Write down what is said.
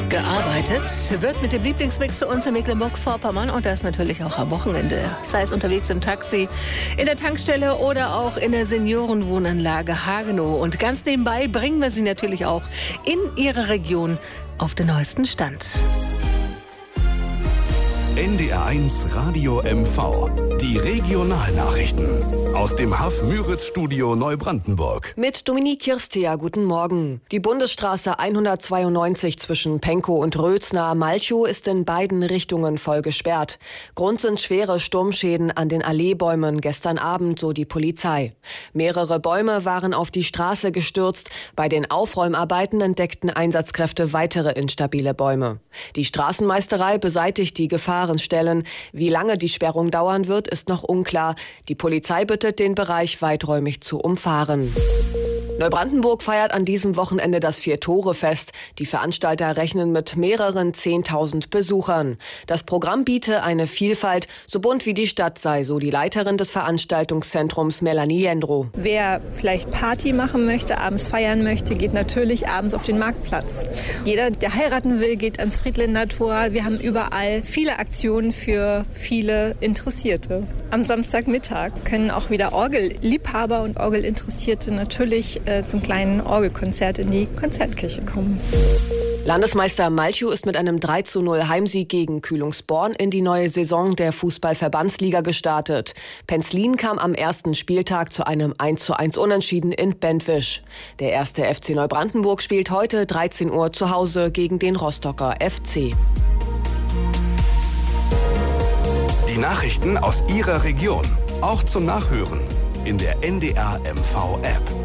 gearbeitet wird mit dem Lieblingsmix zu uns in Mecklenburg-Vorpommern und das natürlich auch am Wochenende. Sei es unterwegs im Taxi, in der Tankstelle oder auch in der Seniorenwohnanlage Hagenow. Und ganz nebenbei bringen wir Sie natürlich auch in Ihre Region auf den neuesten Stand. NDR1 Radio MV. Die Regionalnachrichten aus dem Haff-Müritz-Studio Neubrandenburg. Mit Dominique Kirstea, guten Morgen. Die Bundesstraße 192 zwischen Penkow und Rötz nahe Malchow ist in beiden Richtungen voll gesperrt. Grund sind schwere Sturmschäden an den Alleebäumen gestern Abend, so die Polizei. Mehrere Bäume waren auf die Straße gestürzt. Bei den Aufräumarbeiten entdeckten Einsatzkräfte weitere instabile Bäume. Die Straßenmeisterei beseitigt die Gefahrenstellen. Wie lange die Sperrung dauern wird, ist noch unklar. Die Polizei bittet, den Bereich weiträumig zu umfahren. Neubrandenburg feiert an diesem Wochenende das Vier-Tore-Fest. Die Veranstalter rechnen mit mehreren 10.000 Besuchern. Das Programm biete eine Vielfalt, so bunt wie die Stadt sei, so die Leiterin des Veranstaltungszentrums Melanie Jendrow. Wer vielleicht Party machen möchte, abends feiern möchte, geht natürlich abends auf den Marktplatz. Jeder, der heiraten will, geht ans Friedländer Tor. Wir haben überall viele Aktionen für viele Interessierte. Am Samstagmittag können auch wieder Orgelliebhaber und Orgelinteressierte natürlich zum kleinen Orgelkonzert in die Konzertkirche kommen. Landesmeister Malchow ist mit einem 3:0 Heimsieg gegen Kühlungsborn in die neue Saison der Fußball-Verbandsliga gestartet. Penzlin kam am ersten Spieltag zu einem 1:1 Unentschieden in Bentwisch. Der erste FC Neubrandenburg spielt heute 13 Uhr zu Hause gegen den Rostocker FC. Die Nachrichten aus Ihrer Region, auch zum Nachhören in der NDR MV App.